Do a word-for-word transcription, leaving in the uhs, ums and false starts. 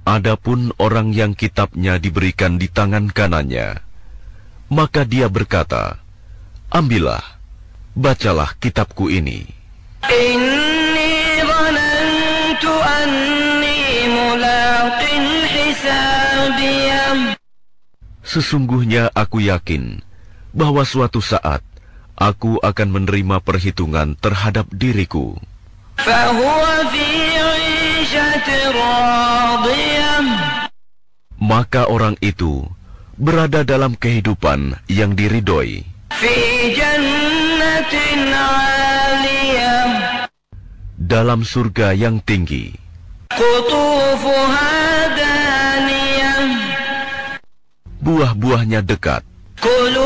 Adapun orang yang kitabnya diberikan di tangan kanannya, maka dia berkata, ambillah, bacalah kitabku ini. Inni dhanantu anni mulaqin hisabiyah. Sesungguhnya aku yakin bahwa suatu saat aku akan menerima perhitungan terhadap diriku. Fahuwa fi 'ishatin radiyah. Maka orang itu berada dalam kehidupan yang diridhoi. Fi jannatin 'aliyah. Dalam surga yang tinggi. Qutufuha daniyah. Buah-buahnya dekat. Kulu